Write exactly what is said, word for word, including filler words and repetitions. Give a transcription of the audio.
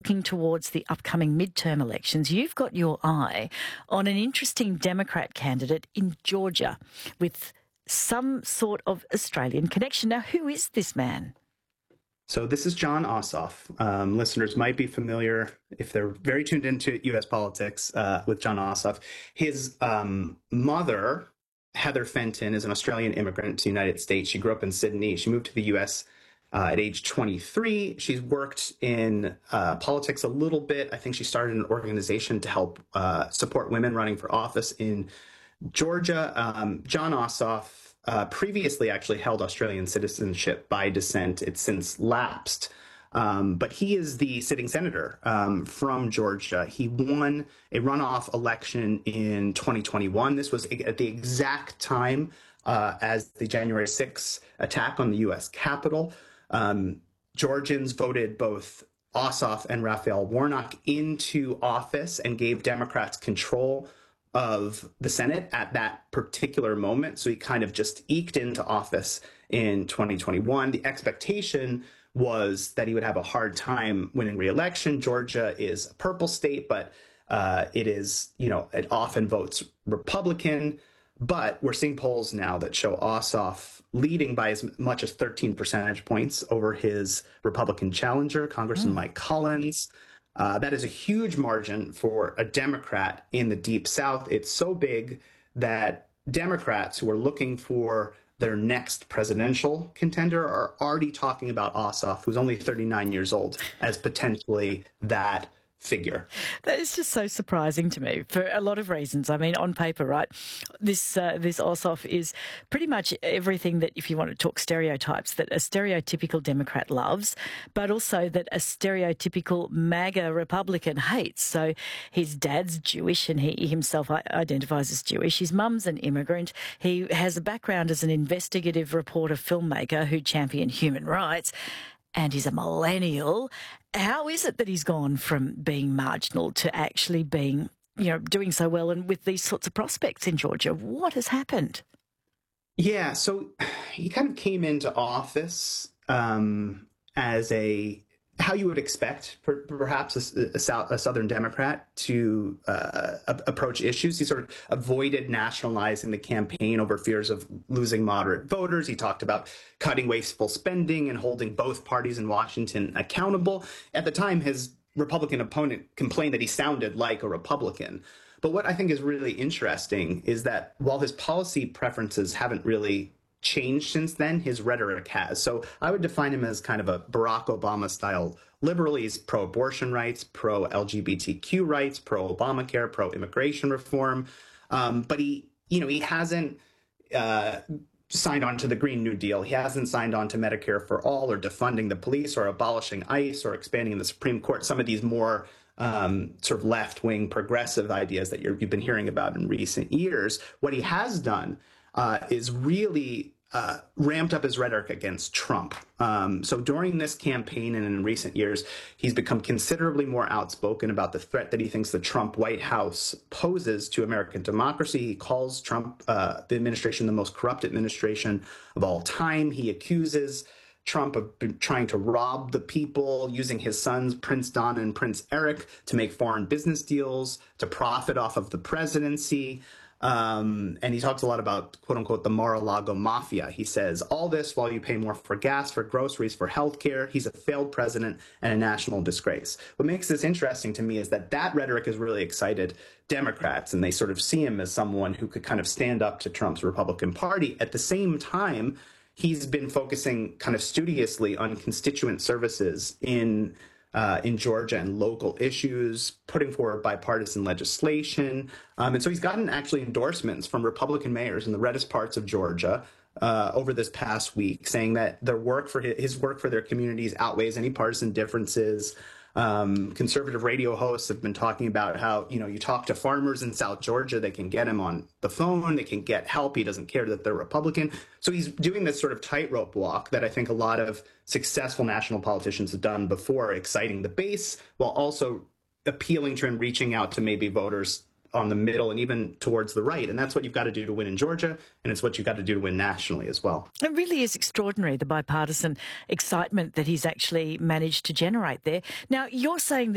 looking towards the upcoming midterm elections, you've got your eye on an interesting Democrat candidate in Georgia with some sort of Australian connection. Now, who is this man? So this is Jon Ossoff. Um, listeners might be familiar, if they're very tuned into U S politics, uh, with Jon Ossoff. His um, mother, Heather Fenton, is an Australian immigrant to the United States. She grew up in Sydney. She moved to the U S uh, at age twenty-three. She's worked in uh, politics a little bit. I think she started an organization to help uh, support women running for office in Georgia. Um, Jon Ossoff Uh, previously actually held Australian citizenship by descent. It's since lapsed. Um, but he is the sitting senator um, from Georgia. He won a runoff election in twenty twenty-one. This was at the exact time uh, as the January sixth attack on the U S Capitol. Um, Georgians voted both Ossoff and Raphael Warnock into office and gave Democrats control of the Senate at that particular moment. So he kind of just eked into office in twenty twenty-one. The expectation was that he would have a hard time winning re-election. Georgia is a purple state, but uh, it is, you know, it often votes Republican. But we're seeing polls now that show Ossoff leading by as much as thirteen percentage points over his Republican challenger, Congressman mm. Mike Collins. Uh, that is a huge margin for a Democrat in the Deep South. It's so big that Democrats who are looking for their next presidential contender are already talking about Ossoff, who's only thirty-nine years old, as potentially that figure. That is just so surprising to me for a lot of reasons. I mean, on paper, right, this uh, this Ossoff is pretty much everything that, if you want to talk stereotypes, that a stereotypical Democrat loves, but also that a stereotypical MAGA Republican hates. So his dad's Jewish and he himself identifies as Jewish. His mum's an immigrant. He has a background as an investigative reporter filmmaker who championed human rights. And he's a millennial. How is it that he's gone from being marginal to actually being, you know, doing so well and with these sorts of prospects in Georgia? What has happened? Yeah, so he kind of came into office um, as a, how you would expect per, perhaps a, a, South, a Southern Democrat to uh, approach issues. He sort of avoided nationalizing the campaign over fears of losing moderate voters. He talked about cutting wasteful spending and holding both parties in Washington accountable. At the time, his Republican opponent complained that he sounded like a Republican. But what I think is really interesting is that while his policy preferences haven't really changed since then, his rhetoric has. So I would define him as kind of a Barack Obama style liberal. He's pro-abortion rights, pro-L G B T Q rights, pro-Obamacare, pro-immigration reform. Um, but he, you know, he hasn't uh, signed on to the Green New Deal. He hasn't signed on to Medicare for all or defunding the police or abolishing ICE or expanding the Supreme Court. Some of these more um, sort of left-wing progressive ideas that you're, you've been hearing about in recent years. What he has done uh, is really Uh, ramped up his rhetoric against Trump. Um, so during this campaign and in recent years, he's become considerably more outspoken about the threat that he thinks the Trump White House poses to American democracy. He calls Trump, uh, the administration, the most corrupt administration of all time. He accuses Trump of trying to rob the people, using his sons, Prince Don and Prince Eric, to make foreign business deals, to profit off of the presidency. Um, and he talks a lot about, quote unquote, the Mar-a-Lago mafia. He says, all this while you pay more for gas, for groceries, for healthcare. He's a failed president and a national disgrace. What makes this interesting to me is that that rhetoric has really excited Democrats, and they sort of see him as someone who could kind of stand up to Trump's Republican Party. At the same time, he's been focusing kind of studiously on constituent services in Uh, in Georgia and local issues, putting forward bipartisan legislation. Um, and so he's gotten actually endorsements from Republican mayors in the reddest parts of Georgia uh, over this past week, saying that their work for his, his work for their communities outweighs any partisan differences. Um, conservative radio hosts have been talking about how, you know, you talk to farmers in South Georgia, they can get him on the phone, they can get help. He doesn't care that they're Republican. So he's doing this sort of tightrope walk that I think a lot of successful national politicians have done before, exciting the base while also appealing to and reaching out to maybe voters on the middle and even towards the right. And that's what you've got to do to win in Georgia, and it's what you've got to do to win nationally as well. It really is extraordinary, the bipartisan excitement that he's actually managed to generate there. Now, you're saying that